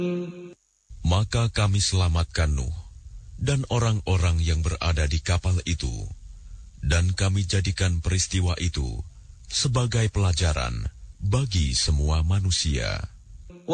Maka kami selamatkan Nuh dan orang-orang yang berada di kapal itu, dan kami jadikan peristiwa itu sebagai pelajaran bagi semua manusia.